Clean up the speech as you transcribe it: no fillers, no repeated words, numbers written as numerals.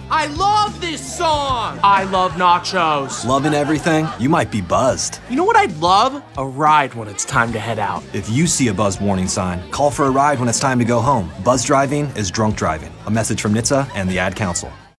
I love this song! I love nachos. Loving everything? You might be buzzed. You know what I'd love? A ride when it's time to head out. If you see a buzz warning sign, call for a ride when it's time to go home. Buzz driving is drunk driving. A message from NHTSA and the Ad Council.